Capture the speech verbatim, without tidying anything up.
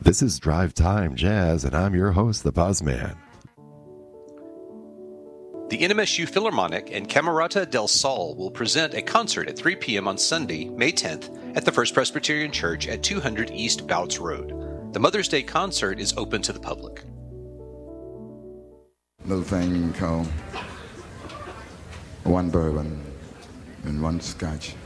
This is Drive Time Jazz, and I'm your host, the Buzzman. The N M S U Philharmonic and Camerata del Sol will present a concert at three p.m. on Sunday, May tenth, at the First Presbyterian Church at two hundred East Bouts Road. The Mother's Day concert is open to the public. Little thing called one bourbon and one scotch.